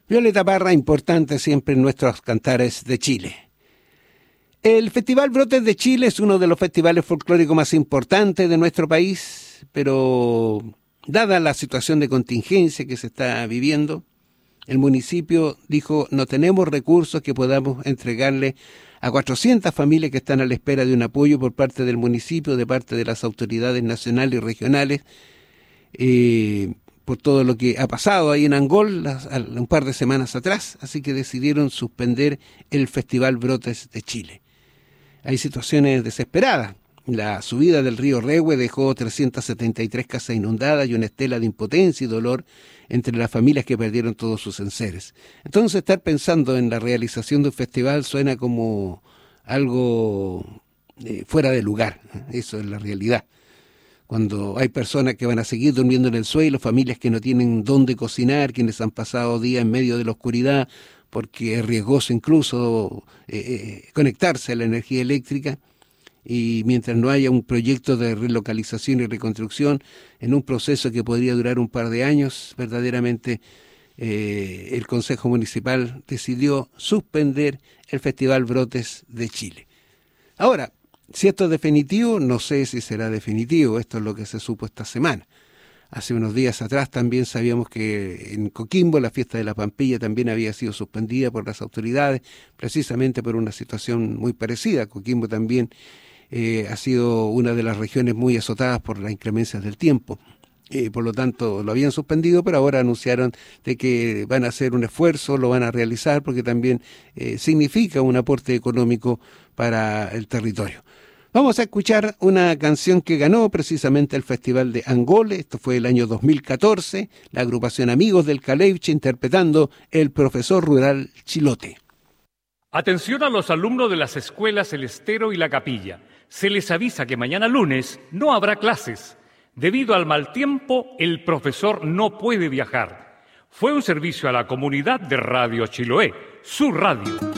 Violeta Parra, importante siempre en nuestros cantares de Chile. El Festival Brotes de Chile es uno de los festivales folclóricos más importantes de nuestro país, pero dada la situación de contingencia que se está viviendo, el municipio dijo: no tenemos recursos que podamos entregarle a 400 familias que están a la espera de un apoyo por parte del municipio, de parte de las autoridades nacionales y regionales, por todo lo que ha pasado ahí en Angol un par de semanas atrás, así que decidieron suspender el Festival Brotes de Chile. Hay situaciones desesperadas. La subida del río Rehue dejó 373 casas inundadas y una estela de impotencia y dolor entre las familias que perdieron todos sus enseres. Entonces, estar pensando en la realización de un festival suena como algo fuera de lugar. Eso es la realidad. Cuando hay personas que van a seguir durmiendo en el suelo, familias que no tienen dónde cocinar, quienes han pasado días en medio de la oscuridad, porque es riesgoso incluso conectarse a la energía eléctrica, y mientras no haya un proyecto de relocalización y reconstrucción en un proceso que podría durar un par de años, verdaderamente el Consejo Municipal decidió suspender el Festival Brotes de Chile. Ahora, si esto es definitivo, no sé si será definitivo, esto es lo que se supo esta semana. Hace unos días atrás también sabíamos que en Coquimbo la fiesta de la Pampilla también había sido suspendida por las autoridades, precisamente por una situación muy parecida. Coquimbo también ha sido una de las regiones muy azotadas por las inclemencias del tiempo. Por lo tanto, lo habían suspendido, pero ahora anunciaron de que van a hacer un esfuerzo, lo van a realizar, porque también significa un aporte económico para el territorio. Vamos a escuchar una canción que ganó precisamente el Festival de Angol. Esto fue el año 2014, la agrupación Amigos del Caleuche interpretando El Profesor Rural Chilote. Atención a los alumnos de las escuelas El Estero y La Capilla. Se les avisa que mañana lunes no habrá clases. Debido al mal tiempo, el profesor no puede viajar. Fue un servicio a la comunidad de Radio Chiloé, su radio.